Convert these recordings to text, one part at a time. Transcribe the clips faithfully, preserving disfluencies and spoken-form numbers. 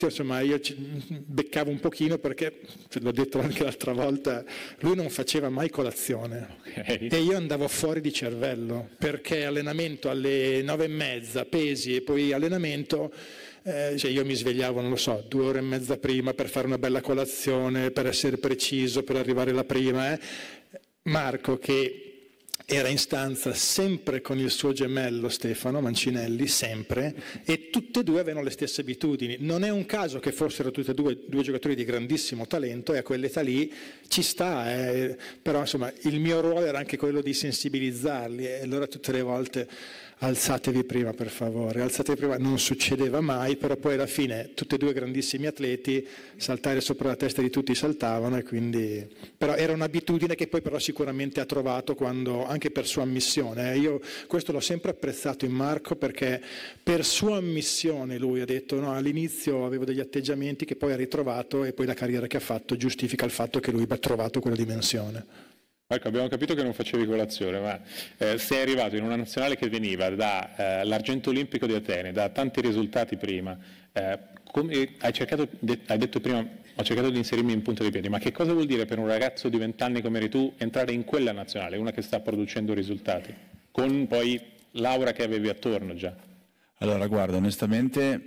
insomma io ci beccavo un pochino perché, l'ho detto anche l'altra volta, lui non faceva mai colazione, okay. E io andavo fuori di cervello perché allenamento alle nove e mezza, pesi e poi allenamento, eh, cioè io mi svegliavo, non lo so, due ore e mezza prima per fare una bella colazione, per essere preciso, per arrivare la prima. Eh. Marco, che era in stanza sempre con il suo gemello Stefano Mancinelli, sempre, e tutte e due avevano le stesse abitudini. Non è un caso che fossero tutte e due, due giocatori di grandissimo talento, e a quell'età lì ci sta, eh. Però insomma il mio ruolo era anche quello di sensibilizzarli, e allora tutte le volte alzatevi prima per favore, alzatevi prima, non succedeva mai, però poi alla fine tutti e due grandissimi atleti, saltare sopra la testa di tutti saltavano, e quindi però era un'abitudine che poi però sicuramente ha trovato quando, anche per sua ammissione, io questo l'ho sempre apprezzato in Marco, perché per sua ammissione lui ha detto no, all'inizio avevo degli atteggiamenti che poi ha ritrovato, e poi la carriera che ha fatto giustifica il fatto che lui ha trovato quella dimensione. Ecco, abbiamo capito che non facevi colazione, ma eh, sei arrivato in una nazionale che veniva dall'argento eh, olimpico di Atene, da tanti risultati prima. Eh, come hai, cercato, de, hai detto prima, ho cercato di inserirmi in punta di piedi, ma che cosa vuol dire per un ragazzo di vent'anni come eri tu entrare in quella nazionale, una che sta producendo risultati, con poi l'aura che avevi attorno già? Allora, guarda, onestamente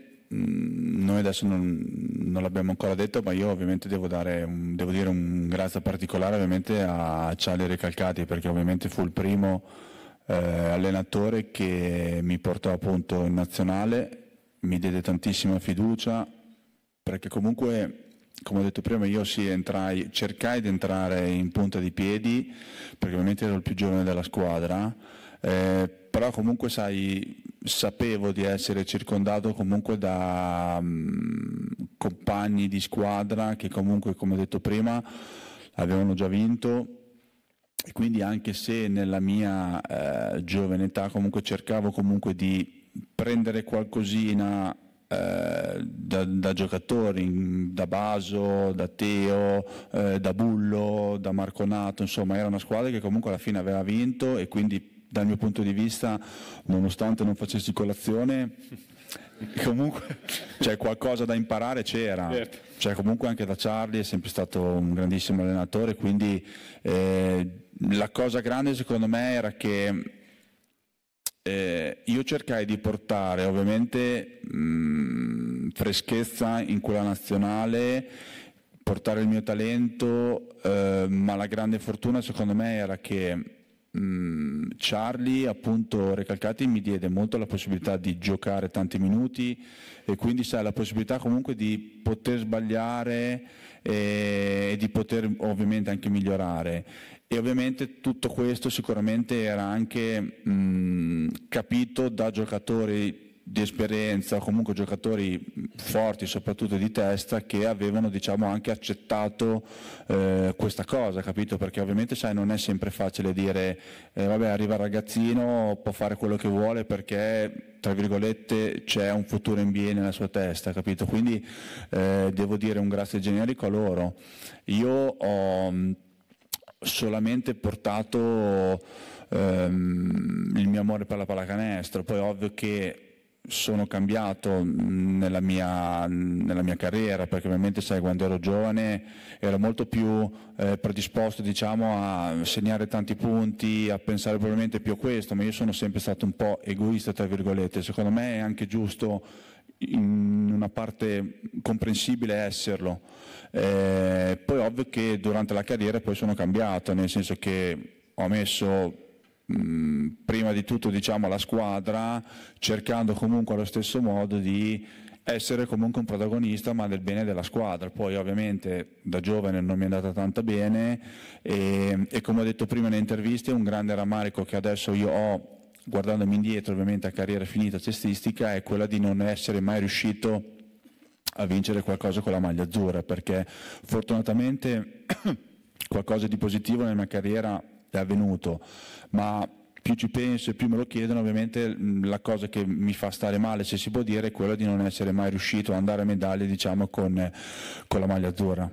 noi adesso non, non l'abbiamo ancora detto, ma io ovviamente devo, dare un, devo dire un grazie particolare ovviamente a Charlie Recalcati, perché ovviamente fu il primo eh, allenatore che mi portò appunto in nazionale, mi diede tantissima fiducia, perché comunque, come ho detto prima, io sì entrai, cercai di entrare in punta di piedi, perché ovviamente ero il più giovane della squadra, eh, però comunque sai, sapevo di essere circondato comunque da um, compagni di squadra che comunque, come ho detto prima, avevano già vinto, e quindi anche se nella mia eh, giovane età comunque cercavo comunque di prendere qualcosina eh, da, da giocatori, da Baso, da Teo, eh, da Bullo, da Marconato, insomma era una squadra che comunque alla fine aveva vinto, e quindi dal mio punto di vista, nonostante non facessi colazione, comunque cioè, qualcosa da imparare c'era. Certo. Cioè, comunque anche da Charlie è sempre stato un grandissimo allenatore, quindi eh, la cosa grande secondo me era che eh, io cercai di portare ovviamente mh, freschezza in quella nazionale, portare il mio talento, eh, ma la grande fortuna secondo me era che Charlie appunto Recalcati mi diede molto la possibilità di giocare tanti minuti, e quindi sai la possibilità comunque di poter sbagliare e, e di poter ovviamente anche migliorare, e ovviamente tutto questo sicuramente era anche mh, capito da giocatori di esperienza, o comunque giocatori forti, soprattutto di testa, che avevano diciamo anche accettato eh, questa cosa, capito? Perché ovviamente sai non è sempre facile dire eh, vabbè, arriva il ragazzino, può fare quello che vuole perché tra virgolette c'è un futuro in B nella sua testa, capito? Quindi eh, devo dire un grazie generico a loro. Io ho mh, solamente portato ehm, il mio amore per la pallacanestro, poi ovvio che sono cambiato nella mia, nella mia carriera, perché ovviamente sai quando ero giovane ero molto più eh, predisposto diciamo a segnare tanti punti, a pensare probabilmente più a questo, ma io sono sempre stato un po' egoista tra virgolette. Secondo me è anche giusto in una parte comprensibile esserlo, eh, poi ovvio che durante la carriera poi sono cambiato, nel senso che ho messo prima di tutto diciamo la squadra, cercando comunque allo stesso modo di essere comunque un protagonista ma del bene della squadra. Poi ovviamente da giovane non mi è andata tanto bene, e, e come ho detto prima nelle interviste, un grande rammarico che adesso io ho guardandomi indietro ovviamente a carriera finita cestistica è quella di non essere mai riuscito a vincere qualcosa con la maglia azzurra, perché fortunatamente qualcosa di positivo nella mia carriera è avvenuto, ma più ci penso e più me lo chiedono, ovviamente la cosa che mi fa stare male, se si può dire, è quella di non essere mai riuscito ad andare a medaglie diciamo con, con la maglia azzurra.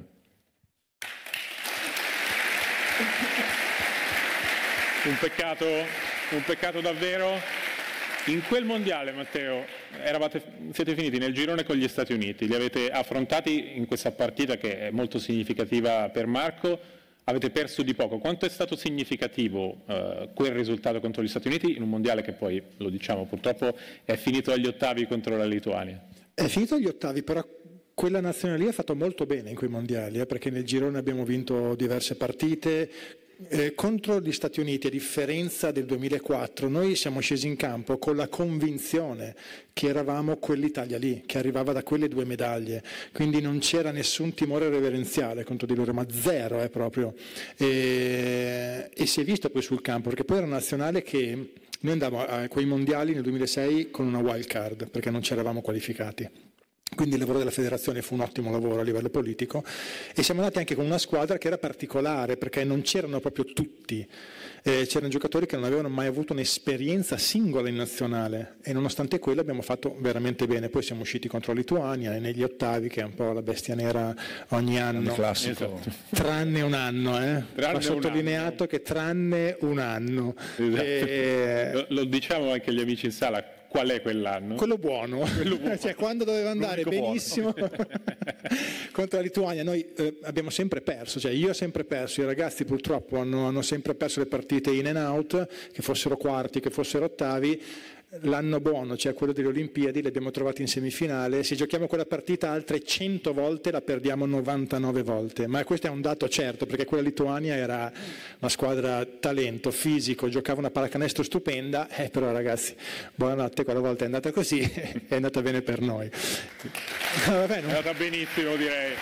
Un peccato, un peccato davvero. In quel mondiale, Matteo, eravate, siete finiti nel girone con gli Stati Uniti, li avete affrontati in questa partita che è molto significativa per Marco, avete perso di poco. Quanto è stato significativo eh, quel risultato contro gli Stati Uniti in un mondiale che poi, lo diciamo, purtroppo è finito agli ottavi contro la Lituania? È finito agli ottavi, però quella nazionale lì ha fatto molto bene in quei mondiali, eh, perché nel girone abbiamo vinto diverse partite. Eh, contro gli Stati Uniti, a differenza del duemilaquattro, noi siamo scesi in campo con la convinzione che eravamo quell'Italia lì, che arrivava da quelle due medaglie, quindi non c'era nessun timore reverenziale contro di loro, ma zero, eh, proprio. E, e si è visto poi sul campo, perché poi era una nazionale che noi andavamo a quei mondiali nel duemilasei con una wild card, perché non ci eravamo qualificati. Quindi il lavoro della federazione fu un ottimo lavoro a livello politico e siamo andati anche con una squadra che era particolare perché non c'erano proprio tutti, eh, c'erano giocatori che non avevano mai avuto un'esperienza singola in nazionale e nonostante quello abbiamo fatto veramente bene. Poi siamo usciti contro la Lituania e negli ottavi, che è un po' la bestia nera ogni anno, classico. Tranne un anno, eh? Tranne va sottolineato un anno. Che tranne un anno. Esatto. E... Lo, lo diciamo anche agli amici in sala. Qual è quell'anno? Quello buono, Quello buono. Cioè, quando doveva andare L'unico benissimo contro la Lituania. Noi eh, abbiamo sempre perso, cioè io ho sempre perso, i ragazzi purtroppo hanno, hanno sempre perso le partite in and out, che fossero quarti, che fossero ottavi. L'anno buono, cioè quello delle Olimpiadi, li abbiamo trovati in semifinale. Se giochiamo quella partita altre cento volte la perdiamo novantanove volte, ma questo è un dato certo, perché quella Lituania era una squadra talento, fisico, giocava una pallacanestro stupenda, eh, però ragazzi, buonanotte, quella volta è andata così, è andata bene per noi. Vabbè, non... È andata benissimo, direi.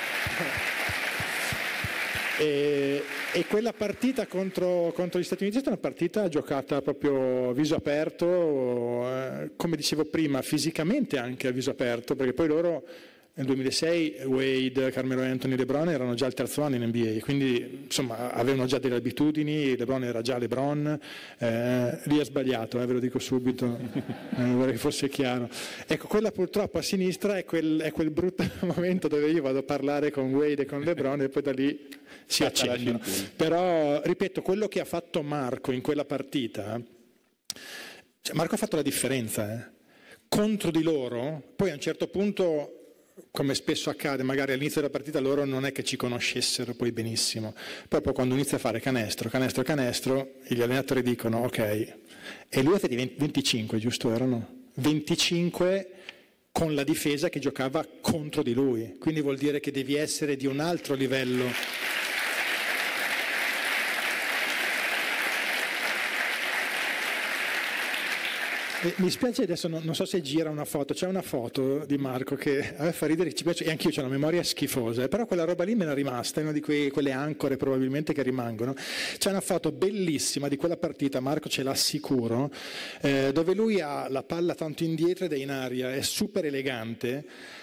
E, e quella partita contro, contro gli Stati Uniti è stata una partita giocata proprio a viso aperto, eh, come dicevo prima, fisicamente anche a viso aperto, perché poi loro nel duemilasei Wade, Carmelo Anthony e LeBron erano già al terzo anno in N B A, quindi insomma avevano già delle abitudini, LeBron era già LeBron, eh, lì ha sbagliato, eh, ve lo dico subito, eh, vorrei che fosse chiaro. Ecco, quella purtroppo a sinistra è quel, è quel brutto momento dove io vado a parlare con Wade e con LeBron e poi da lì si accendono. Però, ripeto, quello che ha fatto Marco in quella partita, cioè Marco ha fatto la differenza, eh. Contro di loro, poi a un certo punto, come spesso accade, magari all'inizio della partita loro non è che ci conoscessero poi benissimo, proprio quando inizia a fare canestro, canestro, canestro, gli allenatori dicono ok, e lui ha fatto venticinque, giusto erano? venticinque con la difesa che giocava contro di lui, quindi vuol dire che devi essere di un altro livello. Mi spiace adesso, non, non so se gira una foto, c'è una foto di Marco che a me fa ridere, ci piace, e anch'io ho una memoria schifosa, però quella roba lì me l'è rimasta, è una di quei, quelle ancore probabilmente che rimangono. C'è una foto bellissima di quella partita, Marco ce l'ha sicuro, eh, dove lui ha la palla tanto indietro ed è in aria, è super elegante.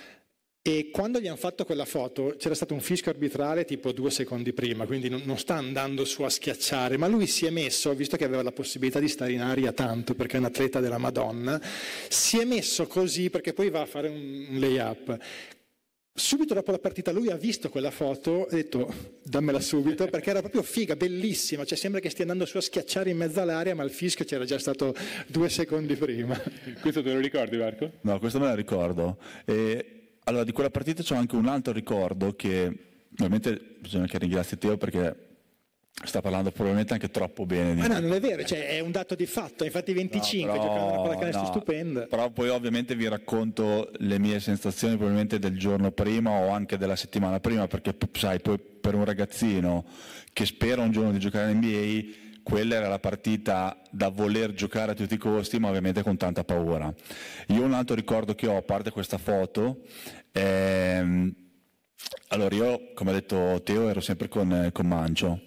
E quando gli hanno fatto quella foto c'era stato un fischio arbitrale tipo due secondi prima, quindi non, non sta andando su a schiacciare, ma lui si è messo, visto che aveva la possibilità di stare in aria tanto, perché è un atleta della Madonna, si è messo così perché poi va a fare un, un lay-up. Subito dopo la partita lui ha visto quella foto e ha detto dammela subito, perché era proprio figa, bellissima, cioè sembra che stia andando su a schiacciare in mezzo all'aria, ma il fischio c'era già stato due secondi prima. Questo te lo ricordi, Marco? No, questo me lo ricordo. E... Allora, di quella partita c'è anche un altro ricordo che ovviamente bisogna che ringrazi Teo perché sta parlando probabilmente anche troppo bene. Di ma no, non è vero, cioè, è un dato di fatto, infatti venticinque, no, però, giocando una pallacanestro no, stupenda. Però poi ovviamente vi racconto le mie sensazioni probabilmente del giorno prima o anche della settimana prima, perché sai, poi per un ragazzino che spera un giorno di giocare in N B A, quella era la partita da voler giocare a tutti i costi, ma ovviamente con tanta paura. Io un altro ricordo che ho, a parte questa foto, ehm, allora io, come ha detto Teo, ero sempre con, con Mancio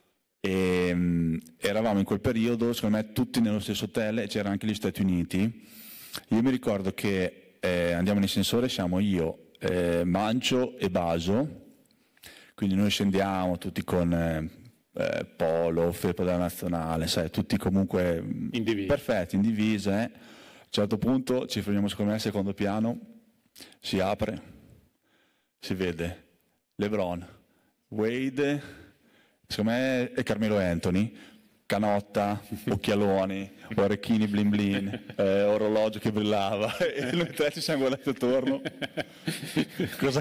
e ehm, eravamo in quel periodo, secondo me, tutti nello stesso hotel e c'erano anche gli Stati Uniti. Io mi ricordo che eh, andiamo in ascensore, siamo io, eh, Mancio e Baso, quindi noi scendiamo tutti con... Eh, Eh, polo, felpa della nazionale, sai, tutti comunque in divisa. Perfetti, in divisa. Eh. A un certo punto ci fermiamo secondo me al secondo piano, si apre, si vede LeBron, Wade, secondo me e Carmelo Anthony, canotta, occhialoni, orecchini blin blin, eh, orologio che brillava, e noi tre ci siamo guardati attorno. Cosa